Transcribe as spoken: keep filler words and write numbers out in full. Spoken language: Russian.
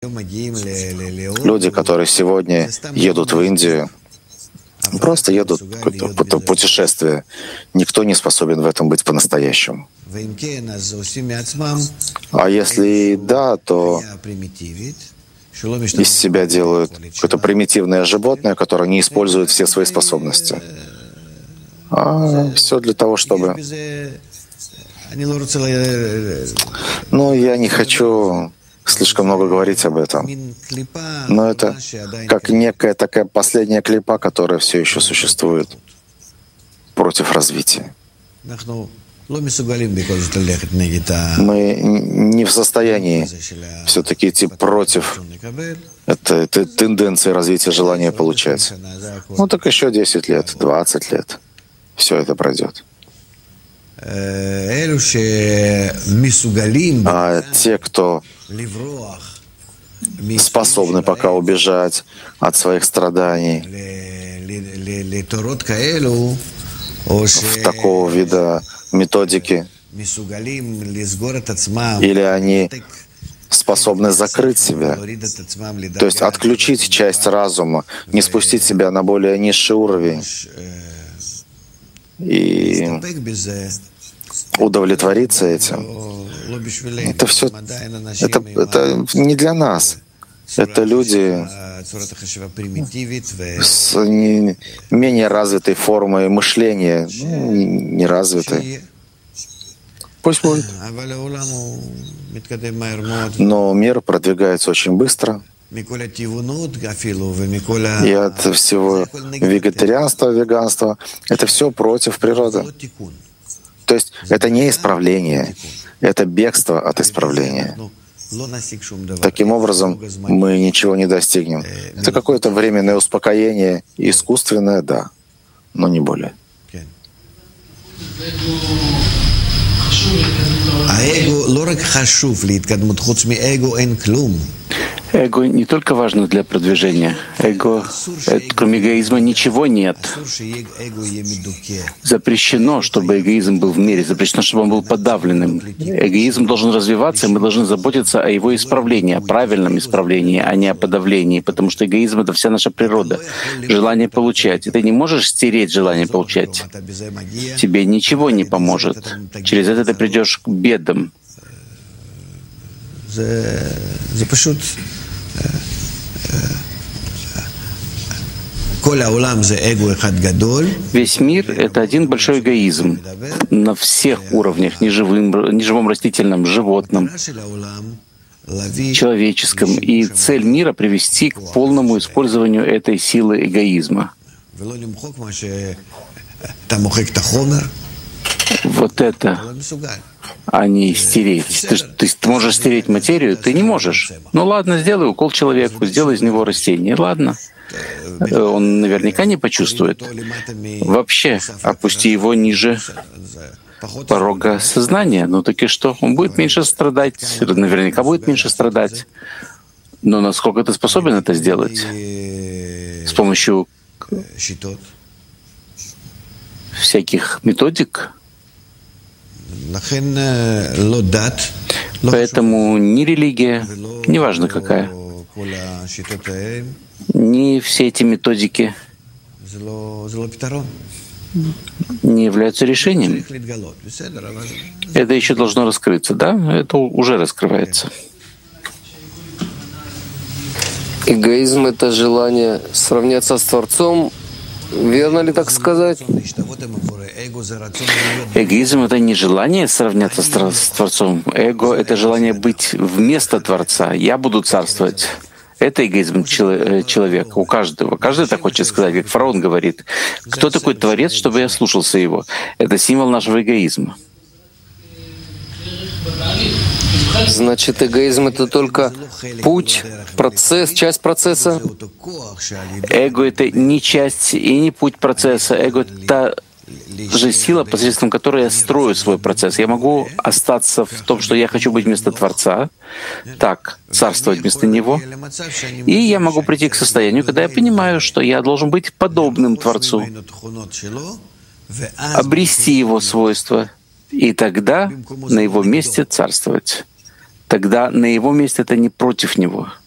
Люди, которые сегодня едут в Индию, просто едут в какое-то путешествие. Никто не способен в этом быть по-настоящему. А если да, то из себя делают какое-то примитивное животное, которое не использует все свои способности. А все для того, чтобы... Ну, я не хочу слишком много говорить об этом. Но это как некая такая последняя клипа, которая все еще существует против развития. Мы не в состоянии все-таки идти против этой, этой тенденции развития желания получать. Ну так еще десять лет, двадцать лет. Все это пройдет. А те, кто способны пока убежать от своих страданий в такого вида методики, или они способны закрыть себя, то есть отключить часть разума, не спустить себя на более низший уровень и удовлетвориться этим. Это все, это, это не для нас. Это люди с не, менее развитой формой мышления, ну, неразвитой. Пусть будет. Но мир продвигается очень быстро. И от всего вегетарианства, веганства, это все против природы. То есть это не исправление, это бегство от исправления. Таким образом, мы ничего не достигнем. Это какое-то временное успокоение, искусственное, да, но не более. Эго не только важно для продвижения. Эго, это, кроме эгоизма, ничего нет. Запрещено, чтобы эгоизм был в мире, запрещено, чтобы он был подавленным. Эгоизм должен развиваться, и мы должны заботиться о его исправлении, о правильном исправлении, а не о подавлении, потому что эгоизм — это вся наша природа, желание получать. И ты не можешь стереть желание получать. Тебе ничего не поможет. Через это ты придешь к бедам. Весь мир — это один большой эгоизм на всех уровнях, неживым, неживом, растительном, животном, человеческом. И цель мира — привести к полному использованию этой силы эгоизма. Вот это, а не стереть. Ты, ты, ты можешь стереть материю, ты не можешь. Ну ладно, сделай укол человеку, сделай из него растение. Ладно. Он наверняка не почувствует. Вообще, опусти его ниже порога сознания. Ну так и что? Он будет меньше страдать, наверняка будет меньше страдать. Но насколько ты способен это сделать? С помощью всяких методик? Поэтому ни религия, неважно какая, ни все эти методики не являются решением. Это еще должно раскрыться, да? Это уже раскрывается. Эгоизм — это желание сравняться с Творцом. Верно ли так сказать? Эгоизм — это не желание сравняться с Творцом. Эго — это желание быть вместо Творца. Я буду царствовать. Это эгоизм человека, у каждого. Каждый так хочет сказать, как фараон говорит. Кто такой Творец, чтобы я слушался его? Это символ нашего эгоизма. Значит, эгоизм — это только путь, процесс, часть процесса? Эго — это не часть и не путь процесса. Эго — это та же сила, посредством которой я строю свой процесс. Я могу остаться в том, что я хочу быть вместо Творца, так, царствовать вместо Него, и я могу прийти к состоянию, когда я понимаю, что я должен быть подобным Творцу, обрести Его свойства, и тогда на Его месте царствовать. Тогда на Его месте — это не против Него.